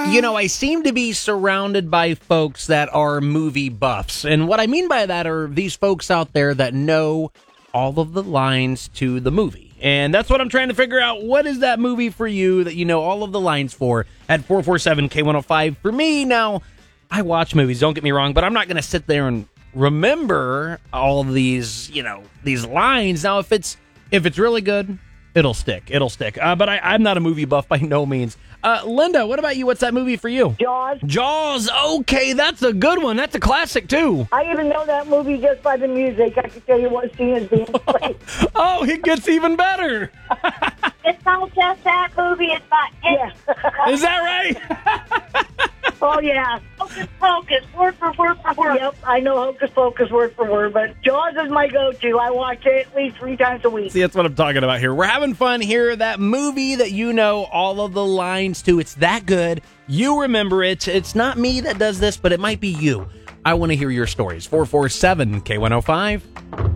You know, I seem to be surrounded by folks that are movie buffs. And what I mean by that are these folks out there that know all of the lines to the movie. And that's what I'm trying to figure out. What is that movie for you that you know all of the lines for at 447K105? For me, now, I watch movies, don't get me wrong, but I'm not going to sit there and remember all of these, these lines. Now, if it's really good, it'll stick. But I'm not a movie buff by no means. Linda, what about you? What's that movie for you? Jaws. Jaws. Okay, that's a good one. That's a classic, too. I even know that movie just by the music. I can tell you what scene is being played. Oh, it gets even better. It's not just that movie. It's not any. Is that right? Oh, yeah. Hocus Pocus, word for word for word. Yep, I know Hocus Pocus word for word, but Jaws is my go-to. I watch it at least 3 times a week. See, that's what I'm talking about here. We're having fun here. That movie that you know all of the lines to. It's that good. You remember it. It's not me that does this, but it might be you. I want to hear your stories. 447K105.